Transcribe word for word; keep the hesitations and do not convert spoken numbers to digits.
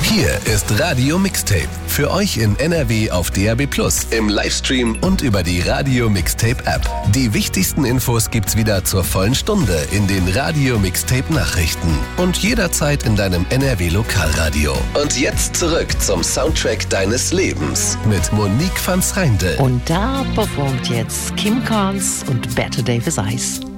Hier ist Radio Mixtape. Für euch in N R W auf D A B plus, im Livestream und über die Radio Mixtape App. Die wichtigsten Infos gibt's wieder zur vollen Stunde in den Radio Mixtape Nachrichten und jederzeit in deinem N R W Lokalradio. Und jetzt zurück zum Soundtrack deines Lebens mit Monique van S'Reindl. Und da performt jetzt Kim Carnes und Better Davis Eyes.